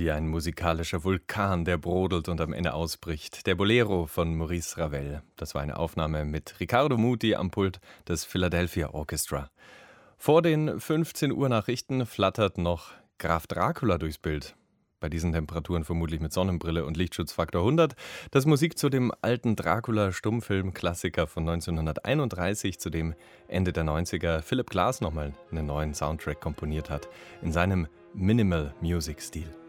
Wie ein musikalischer Vulkan, der brodelt und am Ende ausbricht. Der Bolero von Maurice Ravel. Das war eine Aufnahme mit Riccardo Muti am Pult des Philadelphia Orchestra. Vor den 15 Uhr Nachrichten flattert noch Graf Dracula durchs Bild. Bei diesen Temperaturen vermutlich mit Sonnenbrille und Lichtschutzfaktor 100. Das Musik zu dem alten Dracula-Stummfilm-Klassiker von 1931, zu dem Ende der 90er Philip Glass nochmal einen neuen Soundtrack komponiert hat, in seinem Minimal-Music-Stil.